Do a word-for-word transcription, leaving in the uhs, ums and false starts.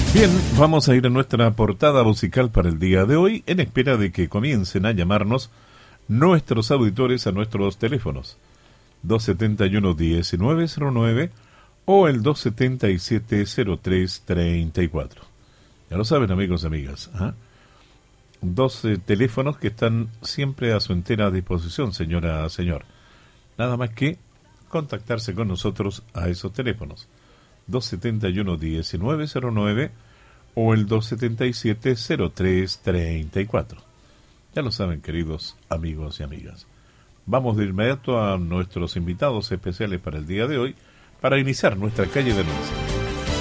Bien, vamos a ir a nuestra portada musical para el día de hoy, en espera de que comiencen a llamarnos nuestros auditores a nuestros teléfonos dos setenta y uno, diecinueve cero nueve o el dos setenta y siete, cero tres treinta y cuatro. Ya lo saben, amigos y amigas, ¿eh? Dos eh, teléfonos que están siempre a su entera disposición, señora, señor. Nada más que contactarse con nosotros a esos teléfonos. dos setenta y uno, diecinueve cero nueve o el dos setenta y siete, cero tres treinta y cuatro. Ya lo saben, queridos amigos y amigas. Vamos de inmediato a nuestros invitados especiales para el día de hoy, para iniciar nuestra calle de denuncia.